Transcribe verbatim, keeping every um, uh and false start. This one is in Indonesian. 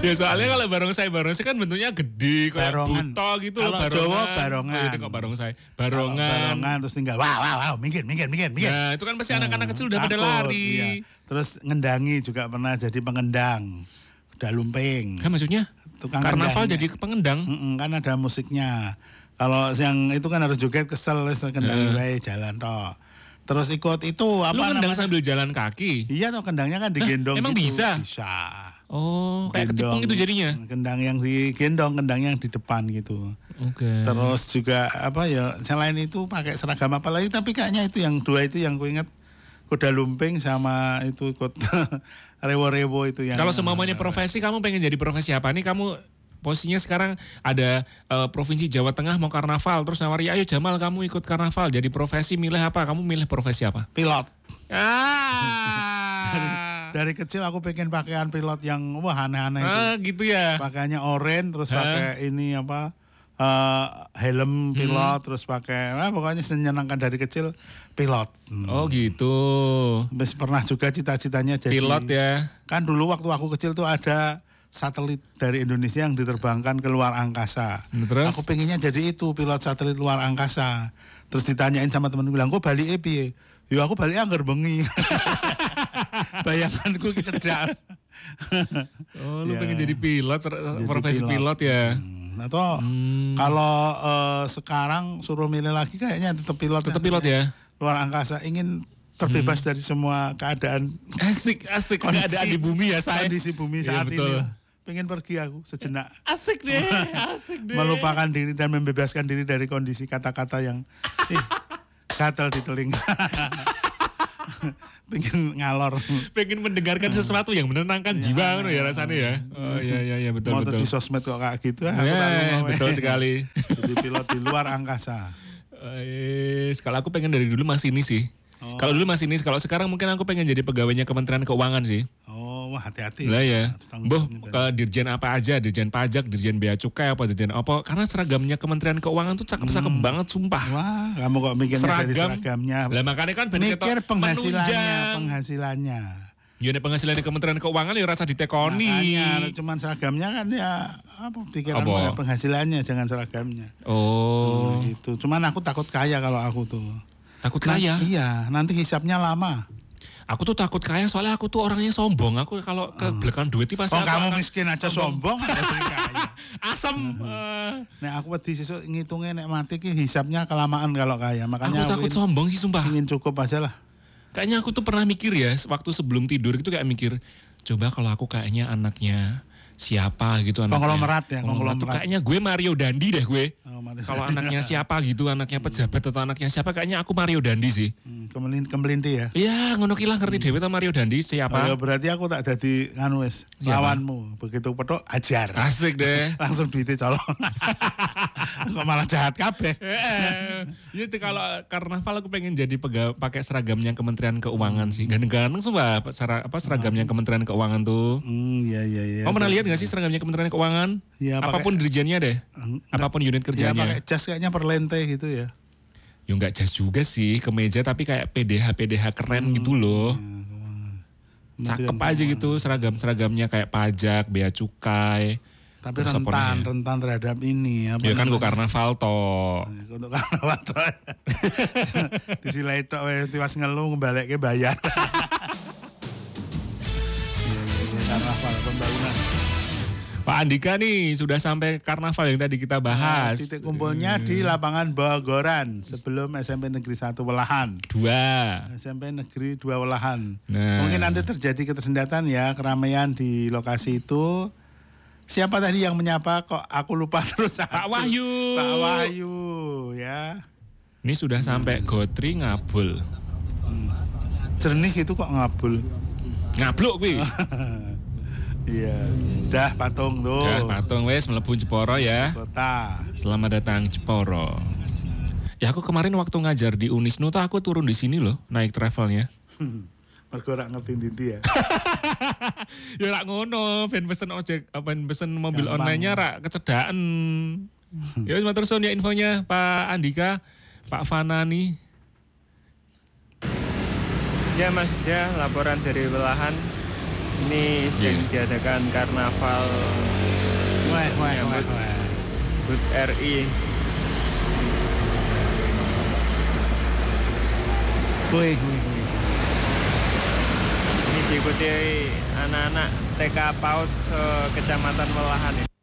Ya soalnya kalau barongsai barongsai kan bentuknya gede kayak buto gitu loh. Kalau Jawa barongan. Oh, kok barongsai. Barongan. Barongan terus tinggal wow wow wow minggir minggir minggir minggir. Nah, itu kan pasti hmm, anak-anak kecil udah pada lari. Iya. Terus ngendangi juga pernah jadi pengendang. Udah lumping. Kan maksudnya? Tukang karnaval jadi pengendang. Mm-mm, kan ada musiknya. Kalau yang itu kan harus joget kesel wis kendangi wae jalan tok. Terus ikut itu apa namanya? Lu kendang sambil jalan kaki? Iya toh, kendangnya kan digendong. Hah, emang gitu. bisa? Bisa. Oh, kayak ketipung itu jadinya? Kendang yang digendong, kendang yang di depan gitu. Oke. Okay. Terus juga apa ya, selain itu pakai seragam apa lagi, tapi kayaknya itu yang dua itu yang ku ingat, kuda lumping sama itu ikut rewo-rewo itu yang. Kalau semuanya profesi, kamu pengen jadi profesi apa nih? Kamu posisinya sekarang ada uh, Provinsi Jawa Tengah mau karnaval, terus nawari, ayo Jamal kamu ikut karnaval, jadi profesi milih apa? Kamu milih profesi apa? Pilot. Ah. dari, dari kecil aku pengen pakaian pilot yang wah aneh-aneh ah, itu. gitu ya. Pakaiannya oranye, terus pakai ini apa? Uh, helm pilot, hmm. terus pakai, nah, pokoknya senyenangkan dari kecil pilot. Hmm. Oh gitu. Terus pernah juga cita-citanya jadi pilot ya. Kan dulu waktu aku kecil tuh ada satelit dari Indonesia yang diterbangkan ke luar angkasa. Terus? Aku pengennya jadi itu pilot satelit luar angkasa. Terus ditanyain sama temen bilang, "Kok balik e piye?" "Ya aku balik anggar bengi." Bayanganku kecedak. Oh, lu ya. Pengen jadi pilot, jadi profesi pilot, pilot ya. Hmm, atau hmm. kalau uh, sekarang suruh milih lagi kayaknya tetap pilot. Tetap pilot ya. Luar angkasa, ingin terbebas hmm. dari semua keadaan. Asik, asik kondisi, keadaan di bumi ya saya. Kondisi bumi saat ya, ini. Pengen pergi aku sejenak. Asik deh, asik deh. Melupakan diri dan membebaskan diri dari kondisi kata-kata yang eh, gatal di telinga. Pengen ngalor. Pengen mendengarkan sesuatu yang menenangkan ya, jiwa ya, ya rasanya ya. Oh iya iya iya betul mau betul. Mau di sosmed kok kayak gitu ya, ya, betul sekali. Jadi pilot di luar angkasa. Eh, kalau aku pengen dari dulu masinis sih. Oh. Kalau dulu masinis, kalau sekarang mungkin aku pengen jadi pegawainya Kementerian Keuangan sih. Oh, wah hati-hati. Lah ya. Boh, ke dirjen apa aja, dirjen pajak, dirjen bea cukai apa dirjen apa, karena seragamnya Kementerian Keuangan tuh cakep-cakep hmm. banget sumpah. Wah, kamu kok mikirnya Seragam, dari seragamnya. Lah makanya kan mikir penghasilannya, penunjang. penghasilannya. Ya nih penghasilannya Kementerian Keuangan ya rasa ditekoni. Makanya cuman seragamnya kan ya apa pikiran ya, penghasilannya jangan seragamnya. Oh. Nah, gitu. Cuman aku takut kaya kalau aku tuh. Takut kaya? Nah, iya, nanti hisapnya lama. Aku tuh takut kaya soalnya aku tuh orangnya sombong. Aku kalau kebelekan duit itu pasti oh, aku kamu miskin aja sombong, sombong kaya. Asem. Nek aku wedi sesuk ngitungnya nek mati ki hisapnya kelamaan kalau kaya. Makanya aku takut aku sombong sih sumpah. Ingin cukup aja lah. Kayaknya aku tuh pernah mikir ya, waktu sebelum tidur itu kayak mikir, coba kalau aku kayaknya anaknya siapa gitu anaknya. Konglomerat ya, konglomerat. Kayaknya gue Mario Dandi deh gue. Oh, kalau anaknya siapa gitu, anaknya pejabat atau anaknya siapa, kayaknya aku Mario Dandi sih. Hmm, kemelin, kemelinti ya? Iya, ngono ki lah ngerti hmm. dewe ta Mario Dandi siapa. Oh, ya berarti aku tak jadi nganu wis, lawanmu. Begitu petok ajar. Asik deh. Langsung duitnya colong. Kok malah jahat kabeh. Iya, kalau karnaval aku pengen jadi pegawai pakai seragamnya Kementerian Keuangan hmm. sih. Ganteng-ganteng sumpah apa seragamnya Kementerian Keuangan tuh. Hmm, iya iya iya. Kamu pernah lihat nggak sih seragamnya Kementerian Keuangan? Ya, apapun pakai, dirjennya deh, enggak, apapun unit kerjanya. Ya pakai jas kayaknya perlente gitu ya. Ya nggak jas juga sih, kemeja tapi kayak P D H P D H keren hmm, gitu loh. Ya, cakep aja gitu seragam-seragamnya kayak pajak, bea cukai. Tapi rentan, rentan terhadap ini. Apa ya kan gue karnaval toh. Untuk karnaval toh. Disilai toh, tiwas ngeluh ngebalik ke bayar. Karnaval pembangunan. Pak Andika nih sudah sampai karnaval yang tadi kita bahas. Nah, titik kumpulnya hmm. di lapangan Bogoran sebelum S M P Negeri satu Welahan. Dua. S M P Negeri dua Welahan. Nah. Mungkin nanti terjadi ketersendatan ya, keramaian di lokasi itu. Siapa tadi yang menyapa kok aku lupa terus. Pak Wahyu. Pak Wahyu ya. Ini sudah sampai Gotri Ngabul. Hmm. Jernih itu kok ngabul. Ngabluk kuwi. Iya, dah patung tuh. Dah patung wes mlebu Jeporo ya. Kota. Selamat datang Jeporo. Ya aku kemarin waktu ngajar di Unisnu tuh aku turun di sini loh, naik travelnya. Mergo ora ngerti ndi ya. Ya rak ngono, ben pesen ojek, ben pesen mobil online-nya rak kecedaan. Ya wis matur suwun ya infonya Pak Andika, Pak Fanani. Ya Mas, ya laporan dari Welahan. Ini sering diadakan karnaval Wah, wah, wah, wah. H U T R I. Wih, wih, wih. Ini diikuti anak-anak T K PAUD se Kecamatan Welahan.